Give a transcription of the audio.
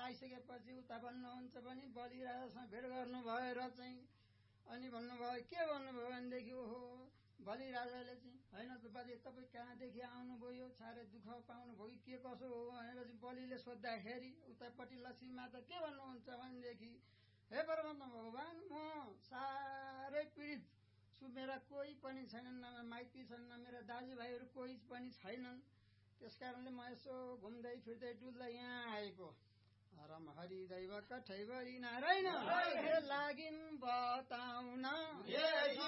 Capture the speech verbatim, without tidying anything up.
आइसकेपछि उता भन्नुहुन्छ भने बलि राजासँग भेट गर्नु भएर चाहिँ अनि भन्नुभयो के भन्नुभयो भनेदेखि ओहो बलि राजाले चाहिँ होइन त बाजे तपाईँ कहाँदेखि आउनुभयो साह्रै दुःख पाउनुभयो कि के कसो हो भनेपछि बलिले सोद्धाखेरि उतापट्टि लक्ष्मी माता के भन्नुहुन्छ भनेदेखि हे परमात्मा भगवान म साह्रै पीडित छु मेरा कोही पनि छैनन् न माइती छन् न मेरा दाजुभाइहरू कोही पनि छैनन् त्यस कारणले म यसो घुम्दै फिर्दै डुल्दै यहाँ आएको हरम हरि दैव कठैबरी नारायण लागिन् बताउन